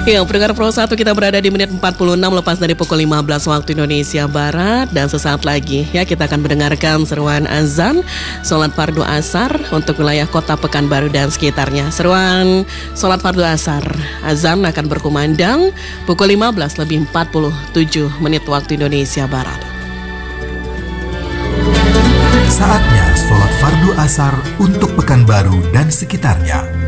Ya, pendengar Pro 1, kita berada di menit 46 lepas dari pukul 15 waktu Indonesia Barat. Dan sesaat lagi ya kita akan mendengarkan seruan azan sholat fardu asar untuk wilayah kota Pekanbaru dan sekitarnya. Seruan sholat fardu asar azan akan berkumandang pukul 15 lebih 47 menit waktu Indonesia Barat. Saatnya sholat fardu asar untuk Pekanbaru dan sekitarnya.